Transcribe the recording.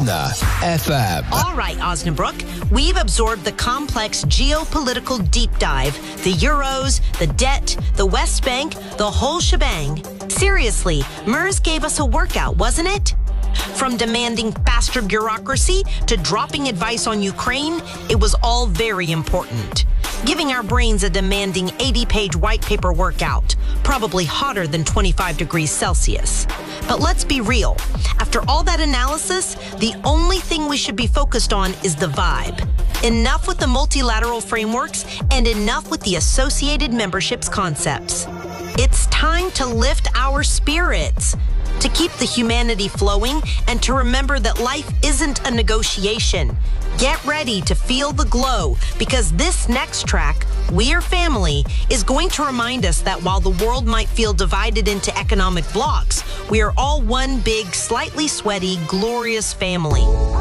FM. All right, Osnabrück, we've absorbed the complex geopolitical deep dive, the Euros, the debt, the West Bank, the whole shebang. Seriously, MERS gave us a workout, wasn't it? From demanding faster bureaucracy to dropping advice on Ukraine, it was all very important. Giving our brains a demanding 80-page white paper workout, probably hotter than 25 degrees Celsius. But let's be real. After all that analysis, the only thing we should be focused on is the vibe. Enough with the multilateral frameworks and enough with the associated memberships concepts. It's time to lift our spirits, to keep the humanity flowing, and to remember that life isn't a negotiation. Get ready to feel the glow, because this next track, We Are Family, is going to remind us that while the world might feel divided into economic blocks, we are all one big, slightly sweaty, glorious family.